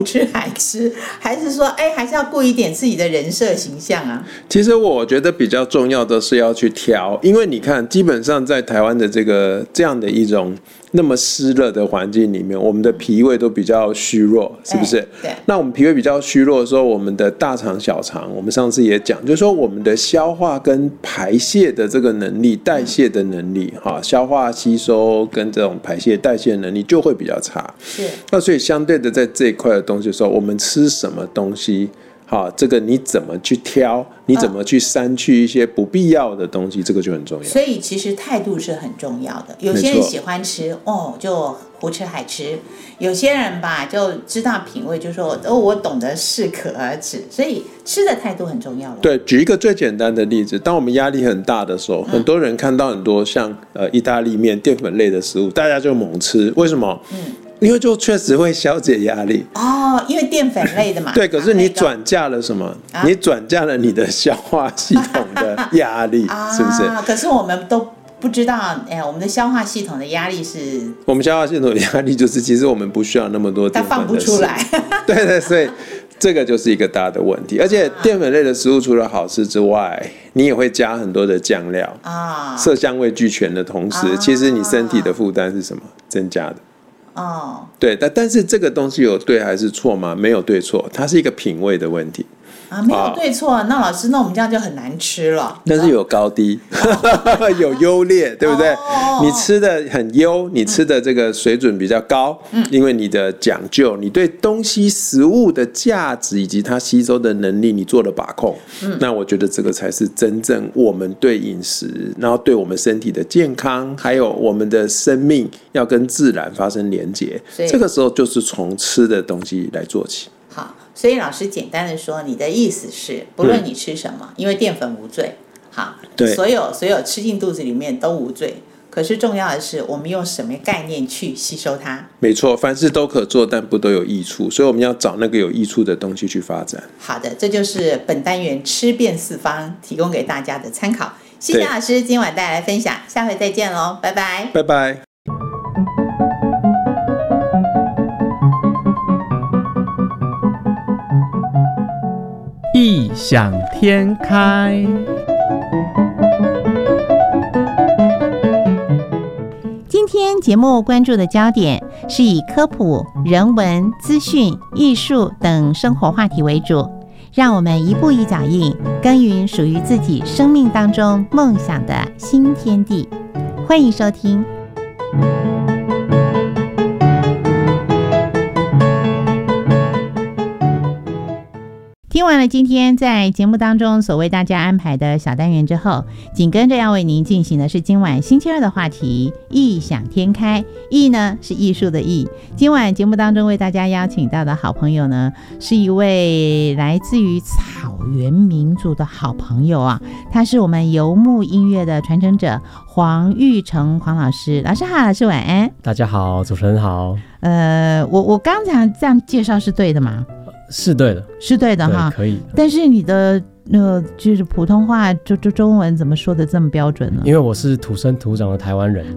吃海吃，还是说还是要顾一点自己的人设形象啊？ 其实我觉得比较重要的是要去挑，因为你看基本上在台湾的这样的一种那么湿热的环境里面，我们的脾胃都比较虚弱，是不是？ 对。 那我们脾胃比较虚弱的时候，我们的大肠小肠，我们上次也讲，就是说我们的消化跟排泄的这个能力、代谢的能力，消化吸收跟这种排泄代谢的能力就会比较差。 是。 那所以相对的，在这一块的东西的时候，我们吃什么东西？好，这个你怎么去挑？你怎么去删去一些不必要的东西？这个就很重要。 所以其实态度是很重要的。有些人喜欢吃就胡吃海吃；有些人吧就知道品味，就说我懂得适可而止。所以吃的态度很重要了。 对，举一个最简单的例子，当我们压力很大的时候，很多人看到很多像意大利面、淀粉类的食物，大家就猛吃。为什么？因为就确实会消解压力因为淀粉类的嘛。 对，可是你转嫁了什么？你转嫁了你的消化系统的压力，是不是？ 可是我们都不知道，我们的消化系统的压力是， 我们消化系统的压力就是，其实我们不需要那么多淀粉的， 它放不出来。 对，所以这个就是一个大的问题。而且淀粉类的食物除了好吃之外，你也会加很多的酱料色香味俱全的同时，其实你身体的负担是什么？增加的。对，但是这个东西有对还是错吗？没有对错，它是一个品味的问题。 没有对错，那老师，那我们这样就很难吃了。 但是有高低，有优劣，对不对？你吃的很优，你吃的这个水准比较高，因为你的讲究，你对东西食物的价值以及它吸收的能力，你做了把控。那我觉得这个才是真正我们对饮食，然后对我们身体的健康，还有我们的生命要跟自然发生连结。这个时候就是从吃的东西来做起。 好，所以老师简单的说，你的意思是，不论你吃什么，因为淀粉无罪，好，对，所有吃进肚子里面都无罪。可是重要的是，我们用什么概念去吸收它？没错，凡事都可做，但不都有益处，所以我们要找那个有益处的东西去发展。 好的，这就是本单元吃遍四方提供给大家的参考。谢谢老师今晚带来分享，下回再见喽，拜拜， 拜拜。 异想天开。 今天节目关注的焦点是以科普、人文、资讯、艺术等生活话题为主，让我们一步一脚印，耕耘属于自己生命当中梦想的新天地。欢迎收听。听完了今天在节目当中所为大家安排的小单元之后，紧跟着要为您进行的是今晚星期二的话题，异想天开。艺呢是艺术的艺。今晚节目当中为大家邀请到的好朋友呢，是一位来自于草原民族的好朋友啊，他是我们游牧音乐的传承者黄玉成黄老师。老师好，老师晚安。 大家好，主持人好。 我刚才这样介绍是对的吗？ 是对的， 是对的哈， 可以。但是你的就是普通话就中文怎么说的这么标准呢？ 因为我是土生土长的台湾人。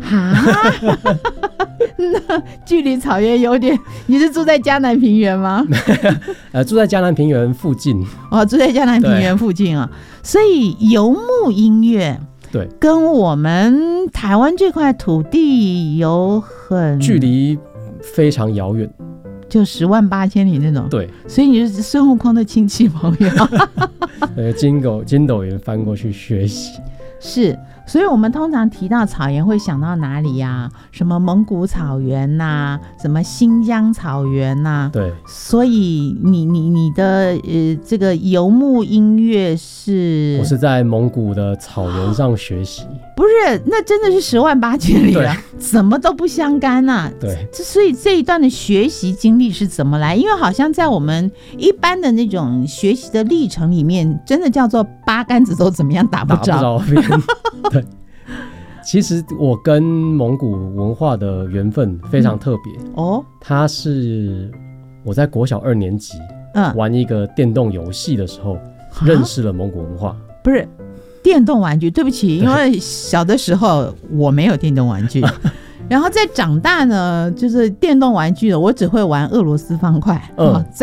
那距离草原有点，你是住在嘉南平原吗？ 住在嘉南平原附近。 住在嘉南平原附近啊。所以游牧音乐对跟我们台湾这块土地有很距离非常遥远。 就10万8千里那种。 对， 所以你是孙悟空的亲戚朋友。 筋斗云翻过去学习。 是，所以我们通常提到草原会想到哪里呀？什么蒙古草原啊，什么新疆草原啊。 对， 所以你的这个游牧音乐是？ 我是在蒙古的草原上学习。 不是，那真的是10万8千里了，怎么都不相干啊。 对， 所以这一段的学习经历是怎么来？因为好像在我们一般的那种学习的历程里面，真的叫做八竿子都怎么样打不着。 对，其实我跟蒙古文化的缘分非常特别。它是我在国小2年级玩一个电动游戏的时候认识了蒙古文化。 不是电动玩具，对不起，因为小的时候我没有电动玩具。 然后再长大呢，就是电动玩具的，我只会玩俄罗斯方块。